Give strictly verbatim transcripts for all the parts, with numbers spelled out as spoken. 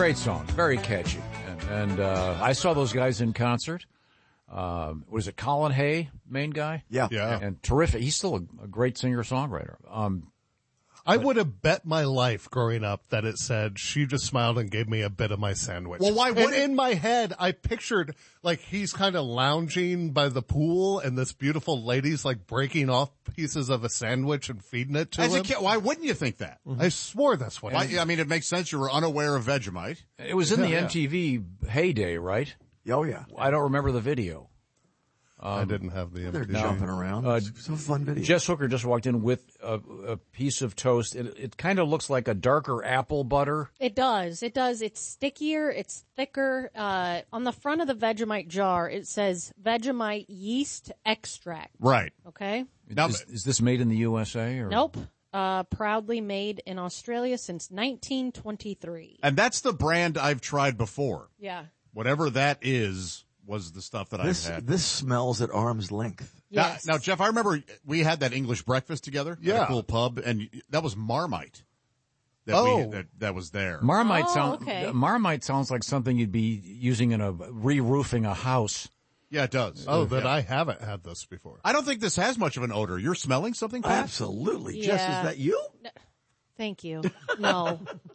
great song, very catchy. And, and uh, I saw those guys in concert. Um, was it Colin Hay, main guy? Yeah. Yeah. And terrific. He's still a, a great singer-songwriter. Um, I would have bet my life growing up that it said she just smiled and gave me a bit of my sandwich. Well, why And wouldn't- in my head, I pictured like he's kind of lounging by the pool and this beautiful lady's like breaking off pieces of a sandwich and feeding it to As a him. kid, why wouldn't you think that? I swore that's what Why, I I mean, it makes sense. You were unaware of Vegemite. it was in the Yeah. M T V heyday, right? Oh, yeah. I don't remember the video. I didn't have the They're M T V. jumping around. Uh, It's a fun video. Jess Hooker just walked in with a, a piece of toast. It, it kind of looks like a darker apple butter. It does. It does. It's stickier. It's thicker. Uh, on the front of the Vegemite jar, it says Vegemite yeast extract. Right. Okay? Now, Is, is this made in the U S A? Or? Nope. Uh, proudly made in Australia since nineteen twenty-three. and that's the brand I've tried before. Yeah. Whatever that is was the stuff that this, I've had. this smells at arm's length. Yes. Now, now, Jeff, I remember we had that English breakfast together at Yeah. a cool pub, and that was Marmite. That Oh. we, that, that was there. Marmite Oh, sounds okay. Marmite sounds like something you'd be using in a re-roofing a house. Yeah, it does. Oh, then Yeah. I haven't had this before. I don't think this has much of an odor. You're smelling something, Pat? Absolutely. Jess, Yeah. is that you? Thank you. No.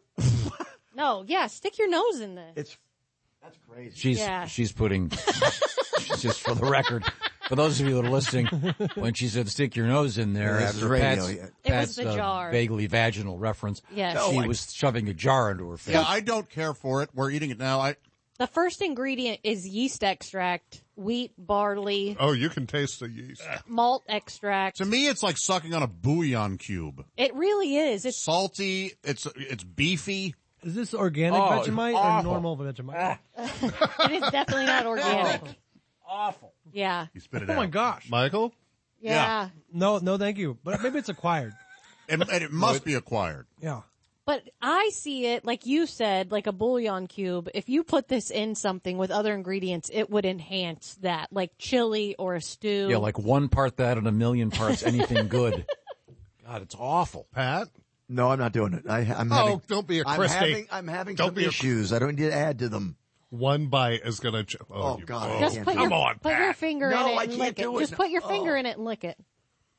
No. Yeah. Stick your nose in this. It's That's crazy. She's Yeah. she's putting she's just for the record. For those of you that are listening, when she said "stick your nose in there," Yeah, this is after radio, Pat's, yeah. It was Pat's the uh, jar. vaguely vaginal reference, Yes. she No, I- was shoving a jar into her face. Yeah, I don't care for it. We're eating it now. I The first ingredient is yeast extract, wheat, barley, Oh, you can taste the yeast. malt extract. To me, it's like sucking on a bouillon cube. It really is. It's Salty. It's it's beefy. Is this organic Oh, it's Vegemite or awful. normal Vegemite? it is definitely not organic. Awful. Yeah. You spit it Oh out. my gosh. Michael? Yeah. No, no, thank you. But maybe it's acquired. And, and it must be acquired. Yeah. But I see it, like you said, like a bouillon cube. If you put this in something with other ingredients, it would enhance that, like chili or a stew. Yeah, like one part that and a million parts anything good. God, it's awful. Pat? No, I'm not doing it. I, I'm Oh, having, don't be a I'm Christy. having, I'm having Don't some be a- issues. I don't need to add to them. One bite is going to... Ch- oh, Oh, you- God. I Just can't put do your, it. on, put your finger No, in it I and can't lick it. do it. Just put your No. finger in it and lick it.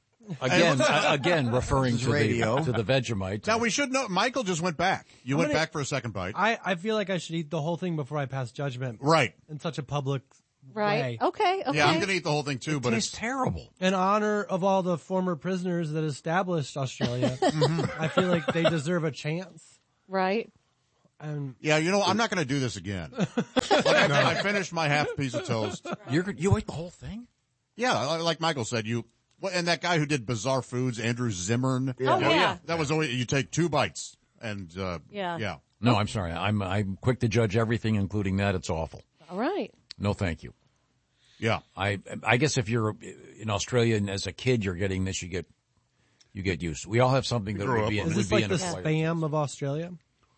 Again, uh, again, referring This is to radio. the to the Vegemite. Now we should know. Michael just went back. You I'm went gonna- back for a second bite. I, I feel like I should eat the whole thing before I pass judgment. Right. In such a public Right. way. Okay. Okay. Yeah, I'm going to eat the whole thing too, but Tastes it's terrible. In honor of all the former prisoners that established Australia, I feel like they deserve a chance. Right. And yeah. You know, I'm not going to do this again. Like I, I finished my half piece of toast. You're you ate the whole thing? Yeah, like Michael said, you well, and that guy who did Bizarre Foods, Andrew Zimmern. Oh, yeah. that was always you take two bites and uh, Yeah. yeah. No, I'm sorry. I'm I'm quick to judge everything, including that. It's awful. All right. No, thank you. Yeah. I I guess if you're in Australia and as a kid you're getting this, you get you get used. We all have something that grew would up be, on would is this be like in the a flavor. spam of Australia?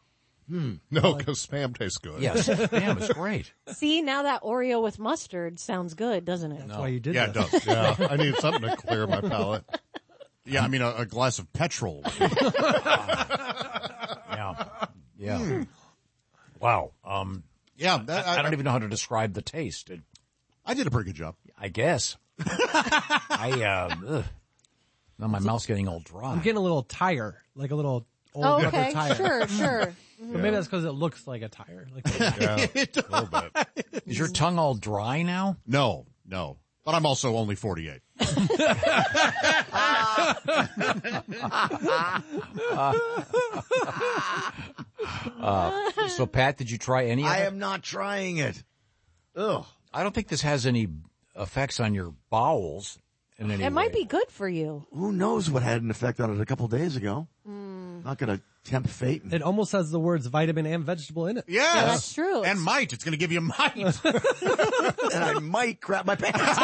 No, because spam tastes good. Yes, spam is great. See, now that Oreo with mustard sounds good, doesn't it? That's why you did Yeah, it this. does. Yeah, I need something to clear my palate. Yeah, I mean a, a glass of petrol. Yeah, yeah. Wow. Um, Yeah, that, I, I, I don't even know how to describe the taste. It, I did a pretty good job. I guess. I uh, ugh. Now my mouth's getting all dry. I'm getting a little tire, like a little old Oh, rubber okay. tire. Sure, sure. But maybe that's because it looks like a tire. Like, Yeah, a little bit. Is your tongue all dry now? No, no, but I'm also only forty-eight. Uh, so, Pat, did you try any of I it? am not trying it. Ugh. I don't think this has any effects on your bowels in any It might way. be good for you. Who knows what had an effect on it a couple days ago? Not going to tempt fate. it almost has the words vitamin and vegetable in it. Yes, Yeah, that's true. And might, it's going to give you might. and I might crap my pants.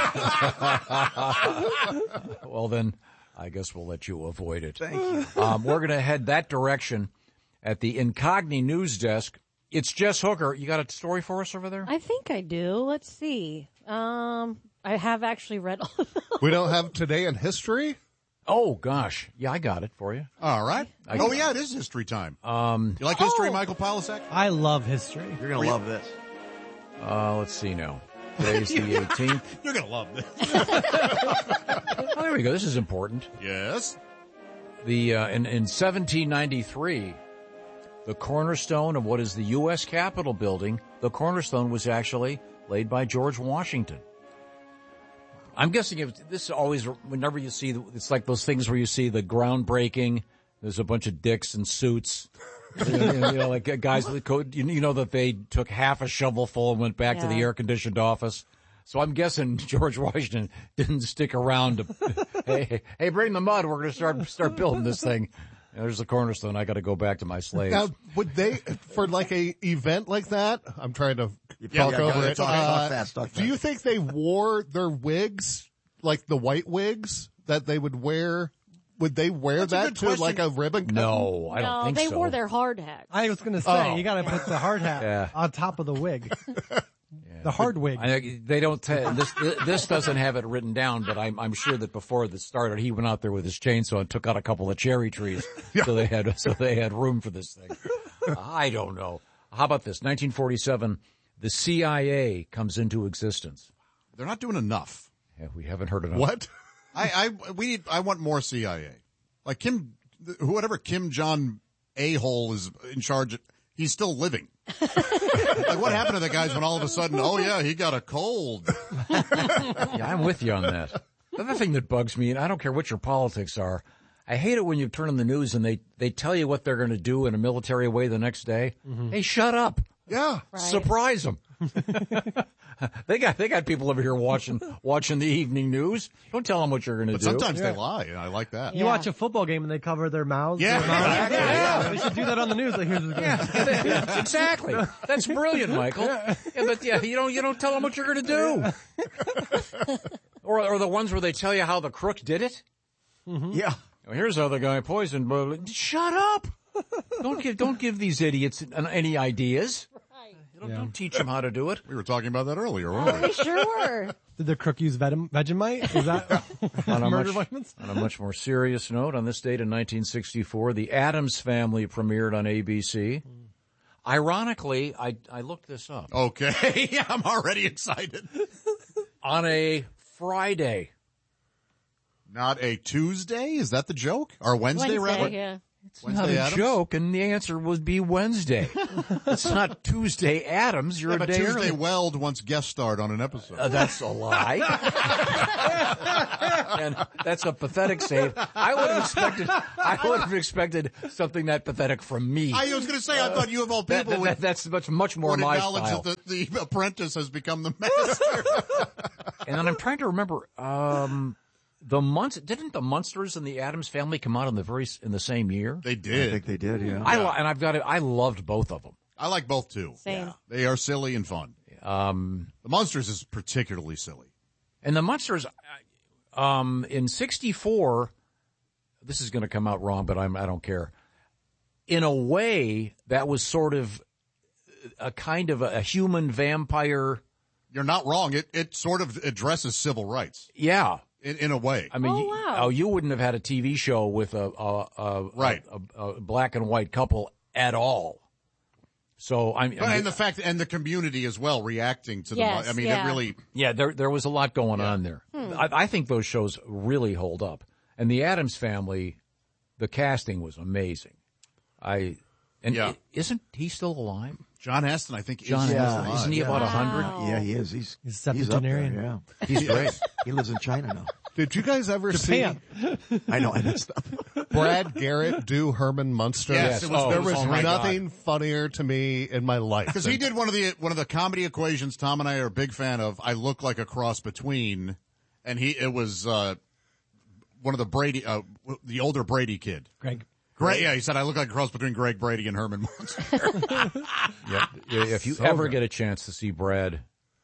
Well, then, I guess we'll let you avoid it. Thank you. Um, we're going to head that direction at the Incogni News Desk. It's Jess Hooker. You got a story for us over there? I think I do. Let's see. Um, I have actually read all of them. We don't have today in history? Oh, gosh. Yeah, I got it for you. All right. I- oh, yeah, it is history time. Um, you like history, Oh. Michael Polasek? I love history. You're going to love this. Uh, let's see now. Today's the eighteenth. You're going to love this. Oh, there we go. This is important. Yes. The uh, in, in seventeen ninety-three, the cornerstone of what is the U S Capitol building, the cornerstone was actually laid by George Washington. I'm guessing if this always, whenever you see, it's like those things where you see the groundbreaking, there's a bunch of dicks in suits. you, know, you know, like guys with coat, you know that they took half a shovelful and went back to the Yeah. air-conditioned office. So I'm guessing George Washington didn't stick around to, hey, hey, bring the mud. We're going to start start building this thing. And there's the cornerstone. I got to go back to my slaves. Now, would they, for like a event like that, I'm trying to Yeah, talk yeah, over go it. ahead. Talk- Uh, talk fast, talk do you fast. think they wore their wigs, like the white wigs that they would wear? Would they wear That's a that good to question. like a ribbon cutting? no, I don't no, think they so. wore their hard hats. I was going to say, Oh. you got to put the hard hat Yeah. on top of the wig. The hard wig. I, they don't. T- this this doesn't have it written down, but I'm I'm sure that before this started, he went out there with his chainsaw and took out a couple of cherry trees, so they had so they had room for this thing. I don't know. How about this? nineteen forty-seven, the C I A comes into existence. They're not doing enough. Yeah, we haven't heard enough. What? I, I, we need, I want more C I A. Like Kim, whoever Kim Jong a-hole is in charge, he's still living. Like what happened to the guys when all of a sudden, oh yeah, he got a cold. Yeah, I'm with you on that. The other thing that bugs me, and I don't care what your politics are, I hate it when you turn on the news and they, they tell you what they're going to do in a military way the next day. Hey, shut up. Yeah. Right. Surprise them. they got they got people over here watching watching the evening news. Don't tell them what you're going to But do. sometimes they lie, and I like that. You Yeah. watch a football game and they cover their mouths. Yeah, their mouths. exactly, yeah. They should do that on the news. Like, here's what's going Yeah, exactly. That's brilliant, Michael. Yeah, but yeah, you don't you don't tell them what you're going to do. or or the ones where they tell you how the crook did it. Yeah. Well, here's how the guy poisoned. But shut up! Don't give don't give these idiots any ideas. Don't, Yeah. don't teach them how to do it. We were talking about that earlier, weren't we? We sure were. Did the crook use Venom, Vegemite? Is that On a, murder much, vitamins? on a much more serious note, on this date in nineteen sixty-four, The Addams Family premiered on A B C. Ironically, I I looked this up. Okay, yeah, I'm already excited. On a Friday. Not a Tuesday? Is that the joke? Or Wednesday, rather? Wednesday, yeah. It's Wednesday not a Addams? joke, and the answer would be Wednesday. It's not Tuesday Adams. You're Yeah, a but day Tuesday early. Weld once guest starred on an episode. Uh, that's a lie. And that's a pathetic save. I would have expected. I would have expected something that pathetic from me. I was going to say, I thought you of all That- people that- would, that- that's much much more would my acknowledge style. that the, the apprentice has become the master. And then I'm trying to remember. Um, the Munst didn't the Munsters and the Addams Family come out in the very in the same year? They I did. think they did, yeah. I lo- and I've got it. I loved both of them. I like both too. Same. They are silly and fun. Um, The Monsters is particularly silly. and the Munsters, um, in sixty-four. This is going to come out wrong, but I'm I don't care. In a way, that was sort of a kind of a, a human vampire. You're not wrong. It it sort of addresses civil rights Yeah. in, in a way. I mean, Oh, you, wow. oh, you wouldn't have had a T V show with a, a, a Right. a, a black and white couple at all. So I mean, But, and the fact, and the community as well reacting to Yes, the. I mean, yeah. it really. yeah, there there was a lot going on there. Hmm. I, I think those shows really hold up. And the Addams Family, the casting was amazing. I and Yeah. i- isn't he still alive? John Aston, I think, John, is Yeah, Astin, isn't he yeah. about a Wow. hundred? Yeah, he is. He's, He's he's up there, septuagenarian. yeah. He's great. He lives in China now. Did you guys ever Japan. see I know, I messed up. Brad Garrett do Herman Munster? Yes, it was- there it was- was oh my nothing funnier to me in my life. Because he did one of the one of the comedy equations Tom and I are a big fan of. I look like a cross between, and he it was uh, one of the Brady, uh, the older Brady kid. Greg. Greg, yeah, he said I look like a cross between Greg Brady and Herman Munster. Yeah, if you So ever good. get a chance to see Brad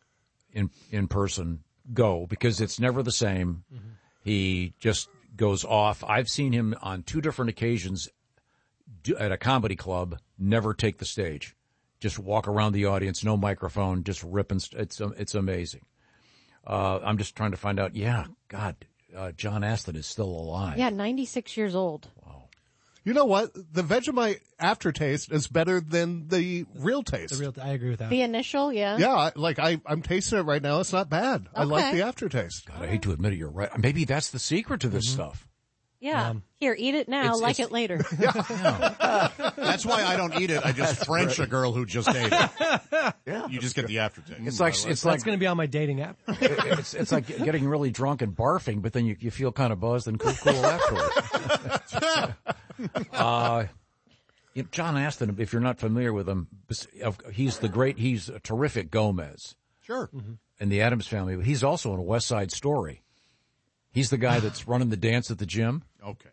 in in person, go because it's never the same. Mm-hmm. He just goes off. I've seen him on two different occasions do, at a comedy club. Never take the stage, just walk around the audience, no microphone, just ripping. St- it's it's amazing. Uh, I'm just trying to find out. Yeah, God, uh, John Astin is still alive. Yeah, ninety-six years old. You know what? The Vegemite aftertaste is better than the real taste. The real, I agree with that. The initial, yeah. Yeah, I- like I, I'm tasting it right now. It's not bad. I like Okay. the aftertaste. God, I hate to admit it, you're right. Maybe that's the secret to this stuff. Yeah. Here, eat it now, It's- like it's- it later. That's why I don't eat it. I just French a girl who just ate it. Yeah. You just get the aftertaste. It's like it's like That's going to be on my dating app. it's it's like getting really drunk and barfing, but then you you feel kind of buzzed and cool, cool afterwards. uh, you know, John Astin, if you're not familiar with him, he's the great. He's a terrific Gomez Sure. in the Addams Family, but he's also in a West Side Story. He's the guy that's running the dance at the gym. Okay.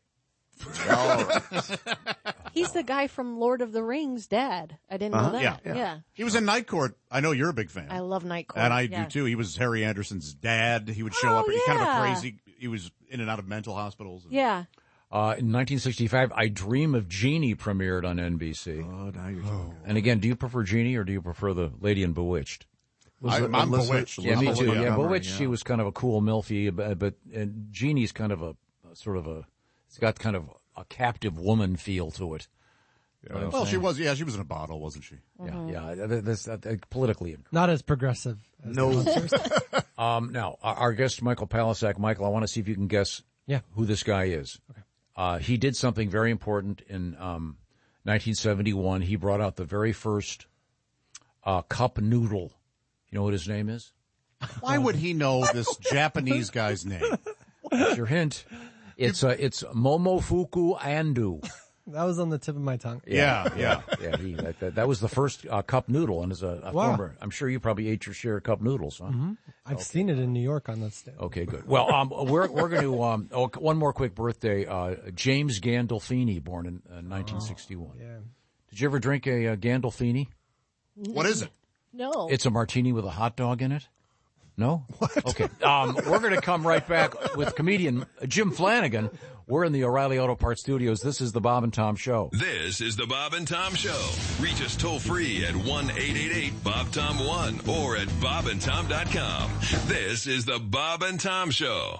He's the guy from Lord of the Rings, Dad. I didn't know that. Yeah. Yeah. He was in Night Court. I know you're a big fan. I love Night Court. And I yeah. do too. He was Harry Anderson's dad. He would show Oh, up. He's kind of a yeah. crazy. He was in and out of mental hospitals. Yeah. Uh, in nineteen sixty-five, I Dream of Jeannie premiered on N B C. Oh, now you're talking. And again, do you prefer Jeannie or do you prefer the Lady in Bewitched? I, it I'm Melissa- bewitched. Yeah, I'm me a- too. Yeah, Montgomery, Bewitched, yeah. she was kind of a cool milfy, but, but and Jeannie's kind of a, a sort of a, it's got kind of a captive woman feel to it. You know what I'm Well, she saying? was. Yeah, she was in a bottle, wasn't she? Yeah, yeah. that- That's uh, politically incorrect. Not as progressive. As No. the monsters. Um, now, our our guest, Michael Palisak. Michael, I want to see if you can guess Yeah. who this guy is. Okay. Uh, he did something very important in um, nineteen seventy-one. He brought out the very first uh, cup noodle. You know what his name is? Why would he know this Japanese guy's name? That's your hint. It's uh, it's Momofuku Andu. That was on the tip of my tongue. Yeah, yeah. Yeah, he, that, that, that was the first uh, cup noodle, and as a, a Wow. former, I'm sure you probably ate your share of cup noodles, huh? I've seen it in New York on that stand. Okay, good. Well, um, we're we're going to um, oh, one more quick birthday. Uh, James Gandolfini, born in uh, nineteen sixty-one. Yeah. Did you ever drink a uh, Gandolfini? What is it? No. It's a martini with a hot dog in it. No? What? Okay. Um, we're going to come right back with comedian Jim Flanagan. We're in the O'Reilly Auto Parts studios. This is the Bob and Tom Show. This is the Bob and Tom Show. Reach us toll free at one eight eight eight Bob Tom one or at bob and tom dot com. This is the Bob and Tom Show.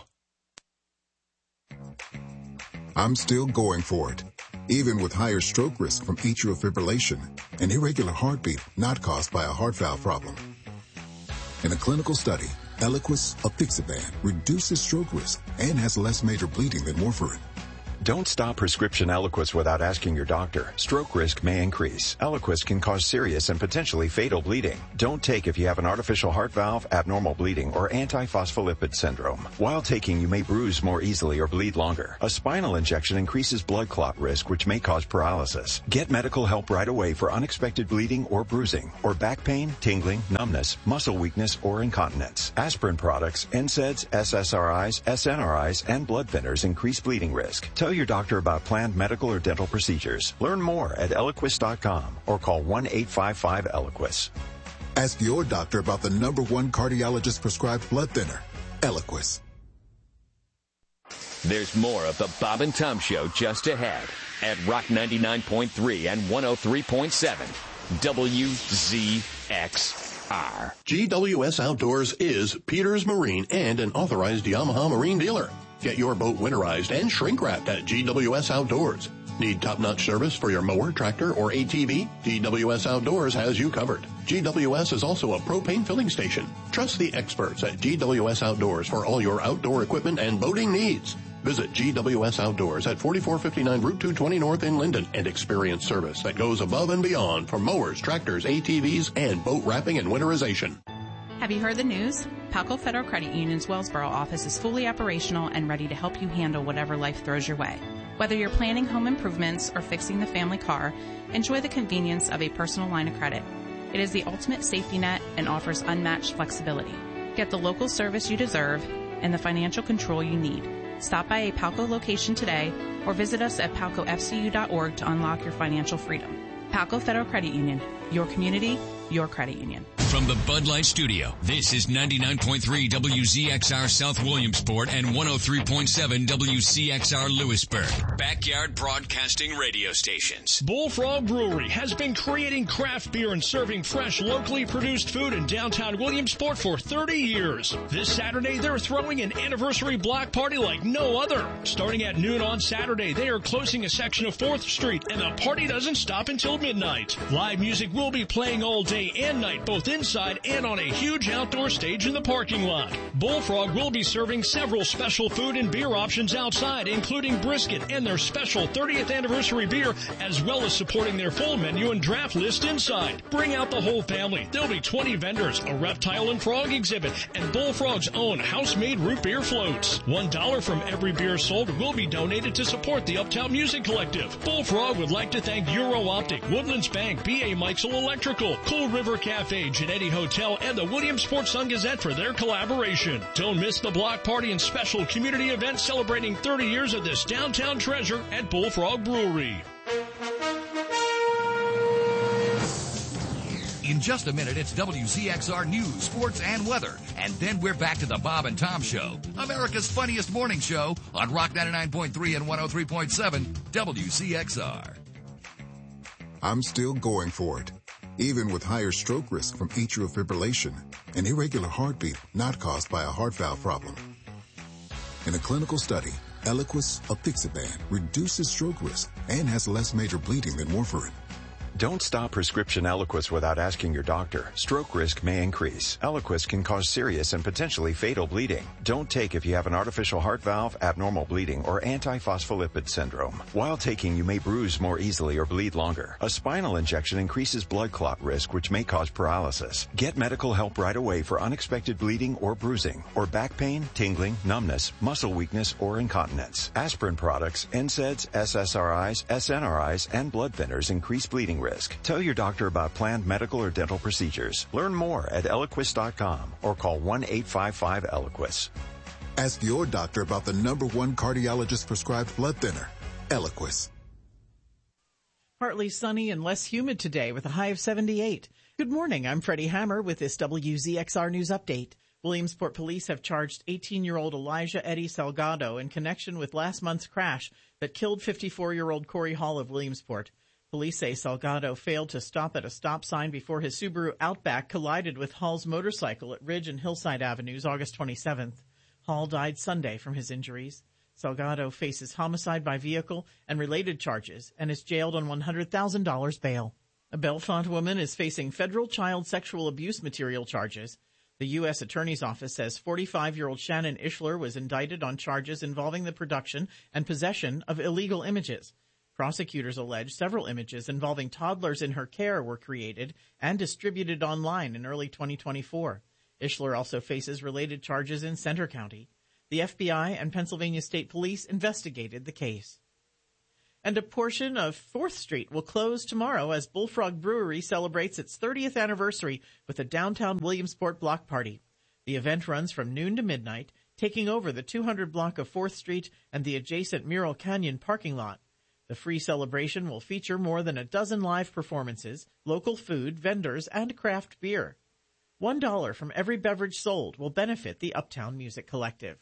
I'm still going for it, even with higher stroke risk from atrial fibrillation, an irregular heartbeat not caused by a heart valve problem. In a clinical study, Eliquis apixaban reduces stroke risk and has less major bleeding than warfarin. Don't stop prescription Eliquis without asking your doctor. Stroke risk may increase. Eliquis can cause serious and potentially fatal bleeding. Don't take if you have an artificial heart valve, abnormal bleeding, or antiphospholipid syndrome. While taking, you may bruise more easily or bleed longer. A spinal injection increases blood clot risk, which may cause paralysis. Get medical help right away for unexpected bleeding or bruising, or back pain, tingling, numbness, muscle weakness, or incontinence. Aspirin products, N SAIDs, S S R Is, S N R Is, and blood thinners increase bleeding risk. Tell your doctor about planned medical or dental procedures. Learn more at eliquis dot com or call one eight five five Eliquis. Ask your doctor about the number one cardiologist prescribed blood thinner, Eliquis. There's more of the Bob and Tom Show just ahead at Rock ninety-nine point three and one oh three point seven W Z X R. G W S Outdoors is Peters Marine and an authorized Yamaha Marine dealer. Get your boat winterized and shrink wrapped at G W S Outdoors. Need top-notch service for your mower, tractor, or A T V? G W S Outdoors has you covered. G W S is also a propane filling station. Trust the experts at G W S Outdoors for all your outdoor equipment and boating needs. Visit G W S Outdoors at forty-four fifty-nine Route two twenty North in Linden and experience service that goes above and beyond for mowers, tractors, A T Vs, and boat wrapping and winterization. Have you heard the news? Palco Federal Credit Union's Wellsboro office is fully operational and ready to help you handle whatever life throws your way. Whether you're planning home improvements or fixing the family car, enjoy the convenience of a personal line of credit. It is the ultimate safety net and offers unmatched flexibility. Get the local service you deserve and the financial control you need. Stop by a Palco location today or visit us at palco f c u dot org to unlock your financial freedom. Palco Federal Credit Union, your community, your credit union. From the Bud Light Studio, this is ninety-nine point three W Z X R South Williamsport and one oh three point seven W C X R Lewisburg. Backyard Broadcasting Radio Stations. Bullfrog Brewery has been creating craft beer and serving fresh, locally produced food in downtown Williamsport for thirty years. This Saturday, they're throwing an anniversary block party like no other. Starting at noon on Saturday, they are closing a section of fourth street, and the party doesn't stop until midnight. Live music will be playing all day and night, both inside and on a huge outdoor stage in the parking lot. Bullfrog will be serving several special food and beer options outside, including brisket and their special thirtieth anniversary beer, as well as supporting their full menu and draft list inside. Bring out the whole family. There'll be twenty vendors, a reptile and frog exhibit, and Bullfrog's own house-made root beer floats. One dollar from every beer sold will be donated to support the Uptown Music Collective. Bullfrog would like to thank Euro Optic, Woodlands Bank, B A Mikesell Electrical, Cool River Cafe, Genetti Hotel, and the Williamsport Sun-Gazette for their collaboration. Don't miss the block party and special community event celebrating thirty years of this downtown treasure at Bullfrog Brewery. In just a minute, it's W Z X R News, Sports, and Weather. And then we're back to the Bob and Tom Show, America's funniest morning show on Rock ninety-nine point three and one oh three point seven W Z X R. I'm still going for it, even with higher stroke risk from atrial fibrillation, an irregular heartbeat not caused by a heart valve problem. In a clinical study, Eliquis apixaban reduces stroke risk and has less major bleeding than warfarin. Don't stop prescription Eliquis without asking your doctor. Stroke risk may increase. Eliquis can cause serious and potentially fatal bleeding. Don't take if you have an artificial heart valve, abnormal bleeding, or antiphospholipid syndrome. While taking, you may bruise more easily or bleed longer. A spinal injection increases blood clot risk, which may cause paralysis. Get medical help right away for unexpected bleeding or bruising, or back pain, tingling, numbness, muscle weakness, or incontinence. Aspirin products, N SAIDs, S S R Is, S N R Is, and blood thinners increase bleeding risk. Tell your doctor about planned medical or dental procedures. Learn more at Eliquis dot com or call one eight five five Eliquis. Ask your doctor about the number one cardiologist prescribed blood thinner, Eliquis. Partly sunny and less humid today with a high of seventy-eight. Good morning. I'm Freddie Hammer with this W Z X R News Update. Williamsport police have charged eighteen-year-old Elijah Eddie Salgado in connection with last month's crash that killed fifty-four-year-old Corey Hall of Williamsport. Police say Salgado failed to stop at a stop sign before his Subaru Outback collided with Hall's motorcycle at Ridge and Hillside Avenues August twenty-seventh. Hall died Sunday from his injuries. Salgado faces homicide by vehicle and related charges and is jailed on one hundred thousand dollars bail. A Bellefonte woman is facing federal child sexual abuse material charges. The U S Attorney's Office says forty-five-year-old Shannon Ishler was indicted on charges involving the production and possession of illegal images. Prosecutors allege several images involving toddlers in her care were created and distributed online in early twenty twenty-four. Ishler also faces related charges in Centre County. The F B I and Pennsylvania State Police investigated the case. And a portion of fourth street will close tomorrow as Bullfrog Brewery celebrates its thirtieth anniversary with a downtown Williamsport block party. The event runs from noon to midnight, taking over the two hundred block of fourth street and the adjacent Mural Canyon parking lot. The free celebration will feature more than a dozen live performances, local food, vendors, and craft beer. One dollar from every beverage sold will benefit the Uptown Music Collective.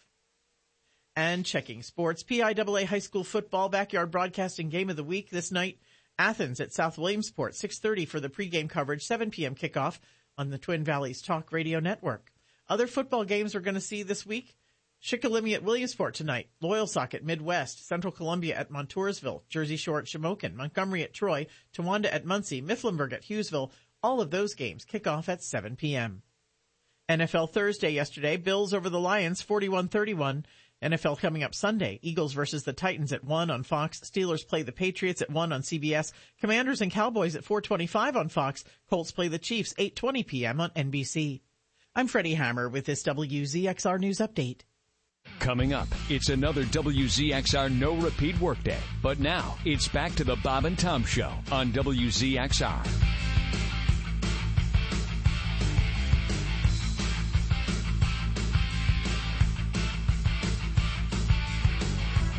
And checking sports, P I A A High School Football Backyard Broadcasting Game of the Week this night. Athens at South Williamsport, six thirty for the pregame coverage, seven p.m. kickoff on the Twin Valleys Talk Radio Network. Other football games we're going to see this week. Shikellamy at Williamsport tonight, Loyalsock at Midwest, Central Columbia at Montoursville, Jersey Shore at Shamokin, Montgomery at Troy, Towanda at Muncie, Mifflinburg at Hughesville. All of those games kick off at seven p.m. N F L Thursday yesterday, Bills over the Lions forty-one thirty-one. N F L coming up Sunday, Eagles versus the Titans at one on Fox, Steelers play the Patriots at one on C B S, Commanders and Cowboys at four twenty-five on Fox, Colts play the Chiefs eight twenty p.m. on N B C. I'm Freddie Hammer with this W Z X R News Update. Coming up, it's another W Z X R No Repeat Workday. But now, it's back to the Bob and Tom Show on W Z X R.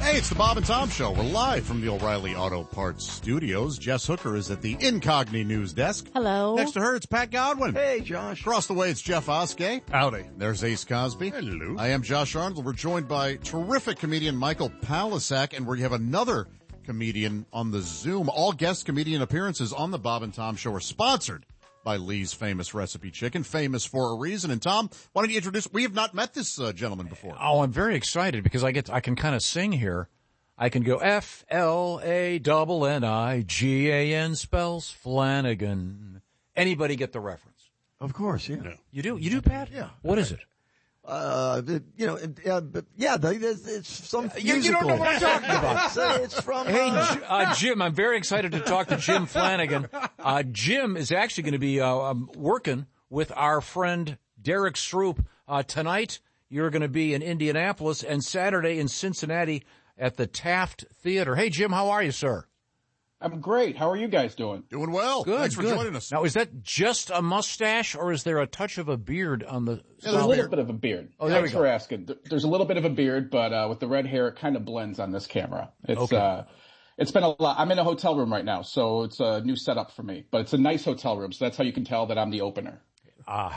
Hey, it's the Bob and Tom Show. We're live from the O'Reilly Auto Parts Studios. Jess Hooker is at the Incogni News Desk. Hello. Next to her, it's Pat Godwin. Hey, Josh. Across the way, it's Jeff Oskey. Howdy. There's Ace Cosby. Hello. I am Josh Arnold. We're joined by terrific comedian Michael Palisak, and we have another comedian on the Zoom. All guest comedian appearances on the Bob and Tom Show are sponsored by Lee's Famous Recipe Chicken, famous for a reason. And Tom, why don't you introduce, we have not met this uh, gentleman before. Oh, I'm very excited because I get, I can kind of sing here. I can go F L A N N I G A N spells Flanagan. Anybody get the reference? Of course, yeah. No. You do? You do, Pat? Yeah. What is it? Uh, the- you know, uh, but yeah, the, it's, it's some You, musical. you don't know what I'm talking about. So it's from. Hey, uh, J- uh, Jim, I'm very excited to talk to Jim Flanagan. Uh, Jim is actually going to be uh, um, working with our friend Derek Stroop. Uh, tonight, you're going to be in Indianapolis, and Saturday in Cincinnati at the Taft Theater. Hey, Jim, how are you, sir? I'm great. How are you guys doing? Doing well. Good, Thanks for good. joining us. Now, is that just a mustache, or is there a touch of a beard on the There's a little bit of a beard. Oh, there Thanks we go. for asking. Th- There's a little bit of a beard, but uh, with the red hair, it kind of blends on this camera. It's Okay. uh, it's been a lot. I'm in a hotel room right now, so it's a new setup for me. But it's a nice hotel room, so that's how you can tell that I'm the opener. Ah.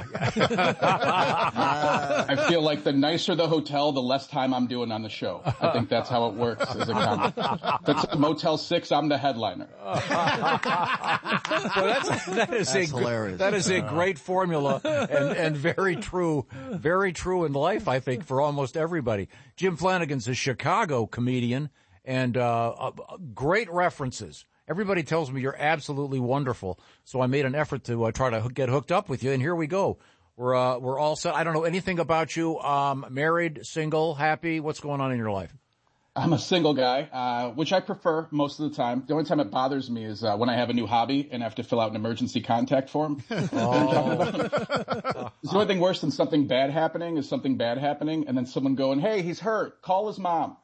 I feel like the nicer the hotel, the less time I'm doing on the show. I think that's how it works as a comic. If it's a Motel six, I'm the headliner. Well, that's, that is That's a hilarious. that is a great formula and, and very true, very true in life. I think for almost everybody. Jim Flanagan's a Chicago comedian and uh, uh, great references. Everybody tells me you're absolutely wonderful, so I made an effort to uh, try to hook, get hooked up with you, and here we go. We're uh, we're all set. I don't know anything about you. Um, married, single, happy. What's going on in your life? I'm a single guy, uh, which I prefer most of the time. The only time it bothers me is uh, when I have a new hobby and I have to fill out an emergency contact form. Oh. The only thing worse than something bad happening is something bad happening and then someone going, hey, he's hurt. Call his mom.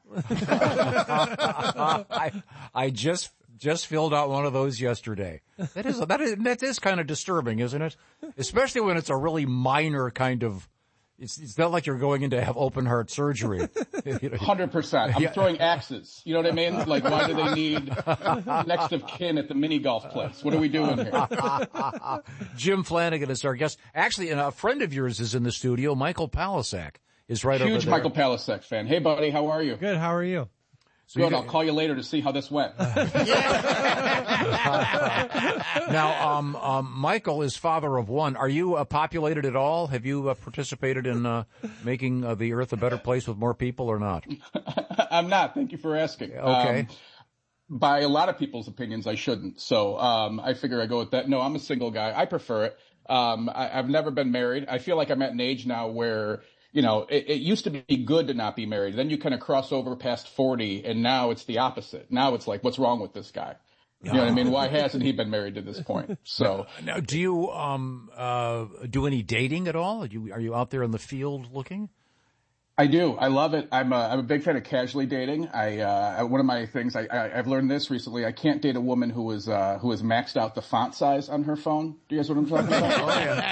I I just just filled out one of those yesterday. That is that is that is kind of disturbing, isn't it? Especially when it's a really minor kind of. It's it's not like you're going in to have open heart surgery. one hundred percent. I'm Yeah. throwing axes. You know what I mean? Like, why do they need next of kin at the mini golf place? What are we doing here? Jim Flanagan is our guest. Actually, and a friend of yours is in the studio. Michael Palisak is right over there. Huge Michael Palisak fan. Hey, buddy, how are you? Good. How are you? So Good. you- I'll call you later to see how this went. Now, um, um, Michael is father of one. Are you uh, populated at all? Have you uh, participated in uh, making uh, the earth a better place with more people or not? I'm not. Thank you for asking. Okay. Um, by a lot of people's opinions, I shouldn't. So um, I figure I go with that. No, I'm a single guy. I prefer it. Um, I, I've never been married. I feel like I'm at an age now where, you know, it, it used to be good to not be married. Then you kind of cross over past forty, and now it's the opposite. Now it's like, what's wrong with this guy? You know what I mean? Why hasn't he been married to this point? So Now, do you um, uh, do any dating at all? Are you, are you out there in the field looking? I do. I love it. I'm a, I'm a big fan of casually dating. I, uh, one of my things, I, I, I've learned this recently. I can't date a woman who is, uh, who has maxed out the font size on her phone. Do you guys know what I'm talking about? Oh, yeah.